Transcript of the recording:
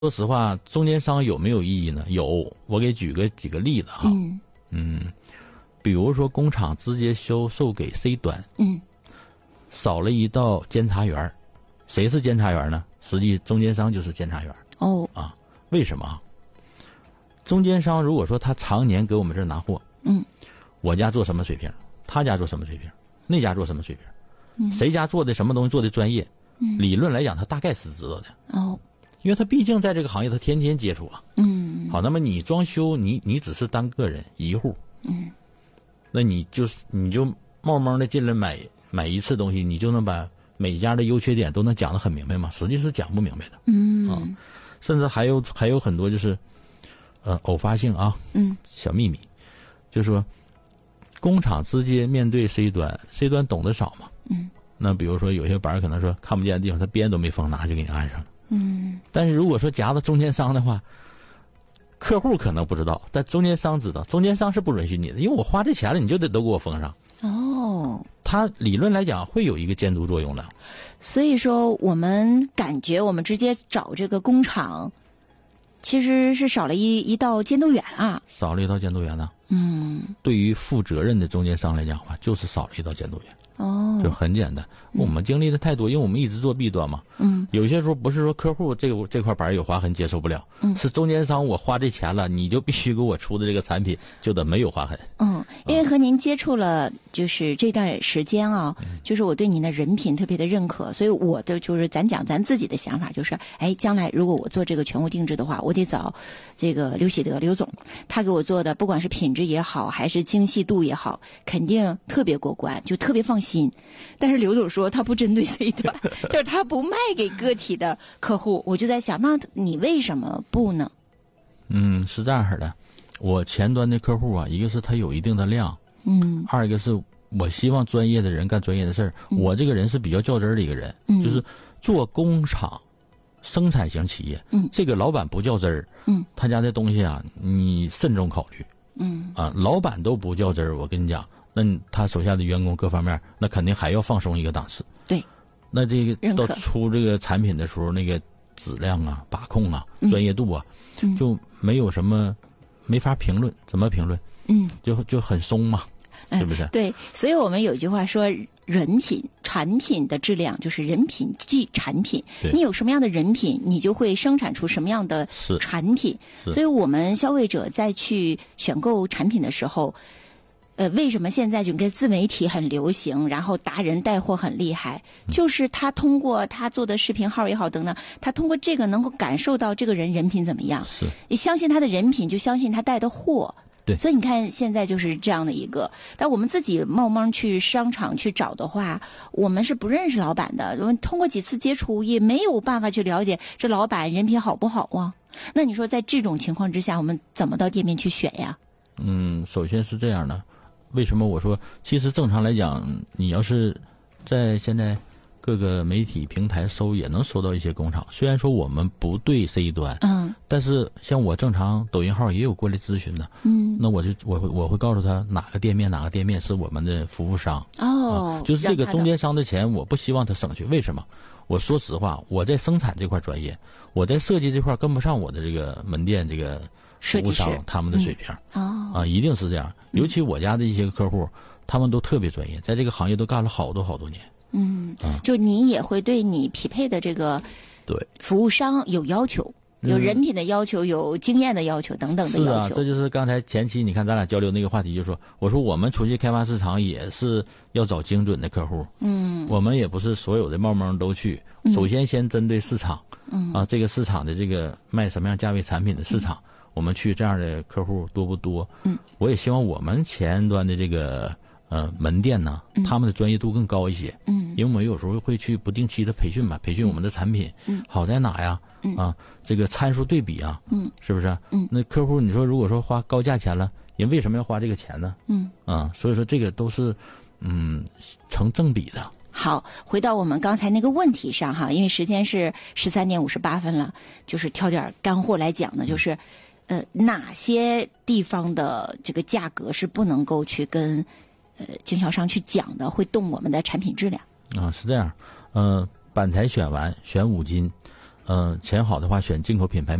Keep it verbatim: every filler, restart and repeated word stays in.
说实话，中间商有没有意义呢？有，我给举个几个例子哈。 嗯嗯，比如说工厂直接销售给 C 端， 嗯， 少了一道监察员，谁是监察员呢？实际中间商就是监察员。 哦啊，为什么啊？中间商如果说他常年给我们这儿拿货， 嗯， 我家做什么水平，他家做什么水平，那家做什么水平， 嗯， 谁家做的什么东西做的专业， 嗯， 理论来讲他大概是知道的。 哦， 因为他毕竟在这个行业，他天天接触啊。 嗯， 好，那么你装修，你你只是单个人一户， 嗯， 那你就是你就冒冒的进来买买一次东西，你就能把每家的优缺点都能讲得很明白吗？实际是讲不明白的。 嗯啊，甚至还有还有很多就是，呃，偶发性啊， 嗯， 小秘密，就是说，工厂直接面对 C 端 ，C 端懂得少嘛， 嗯， 那比如说有些板可能说看不见的地方，他边都没封，拿就给你安上了。 嗯， 但是如果说夹到中间商的话，客户可能不知道，但中间商知道，中间商是不允许你的，因为我花这钱了，你就得都给我封上。 哦， 它理论来讲会有一个监督作用的。 所以说我们感觉我们直接找这个工厂，其实是少了一一道监督员啊， 少了一道监督员呢。 嗯， 对于负责任的中间商来讲的话，就是少了一道监督员。 哦， 就很简单，我们经历的太多，因为我们一直做 B 端嘛。 嗯， 有些时候不是说客户这个这块板有划痕接受不了， 嗯， 是中间商我花这钱了，你就必须给我出的这个产品就得没有划痕。 嗯，因为和您接触了就是这段时间啊， 嗯、 就是我对您的人品特别的认可，所以我的就是咱讲咱自己的想法就是，哎，将来如果我做这个全屋定制的话，我得找这个刘喜德刘总，他给我做的不管是品质也好，还是精细度也好，肯定特别过关，就特别放心。但是刘总说他不针对 C 端，就是他不卖给个体的客户，我就在想，那你为什么不呢？ 嗯，是这样式的，我前端的客户啊，一个是他有一定的量， 嗯， 二一个是我希望专业的人干专业的事儿、嗯。我这个人是比较较真儿的一个人、嗯，就是做工厂、生产型企业，嗯，这个老板不较真儿，嗯，他家的东西啊，你慎重考虑，嗯，啊，老板都不较真儿，我跟你讲。那他手下的员工各方面，那肯定还要放松一个档次。 对， 那这个到出这个产品的时候，那个质量啊、把控啊、 嗯、 专业度啊、嗯，就没有什么没法评论。怎么评论？嗯，就就很松嘛，是不是、 嗯？对，所以我们有句话说，人品产品的质量就是人品即产品。你有什么样的人品，你就会生产出什么样的产品。所以我们消费者在去选购产品的时候。呃，为什么现在就跟自媒体很流行，然后达人带货很厉害？就是他通过他做的视频号也好等等，他通过这个能够感受到这个人人品怎么样。 是， 你相信他的人品，就相信他带的货。 对， 所以你看现在就是这样的一个。但我们自己冒冒去商场去找的话，我们是不认识老板的，我们通过几次接触也没有办法去了解这老板人品好不好啊。那你说在这种情况之下，我们怎么到店面去选呀？ 嗯，首先是这样的。为什么我说，其实正常来讲，你要是在现在各个媒体平台搜，也能搜到一些工厂。虽然说我们不对 C 端，嗯，但是像我正常抖音号也有过来咨询的，嗯，那我就我会我会告诉他哪个店面哪个店面是我们的服务商。 哦， 啊、就是这个中间商的钱，我不希望他省去。为什么？我说实话，我在生产这块专业，我在设计这块跟不上我的这个门店这个服务商他们的水平。 嗯、哦。 啊，一定是这样。尤其我家的一些客户，嗯、他们都特别专业，在这个行业都干了好多好多年。 嗯，啊、就你也会对你匹配的这个对服务商有要求，有人品的要求，有经验的要求等等的要求。 是啊，这就是刚才前期你看咱俩交流那个话题，就是说，我说我们出去开发市场也是要找精准的客户。嗯，我们也不是所有的冒冒都去，首先先针对市场。嗯啊，这个市场的这个卖什么样价位产品的市场。嗯，我们去这样的客户多不多？嗯，我也希望我们前端的这个呃门店呢，嗯、他们的专业度更高一些。嗯，因为我们有时候会去不定期的培训吧，培训我们的产品，嗯，好在哪呀？嗯啊，这个参数对比啊，嗯，是不是？嗯，那客户你说如果说花高价钱了，人为什么要花这个钱呢？嗯啊，所以说这个都是嗯成正比的。 好，回到我们刚才那个问题上哈，因为时间是十三点五十八分了，就是挑点干货来讲呢，就是。呃，哪些地方的这个价格是不能够去跟呃经销商去讲的，会动我们的产品质量？ 啊，是这样。呃，板材选完选五金， 嗯、呃，钱好的话选进口品牌。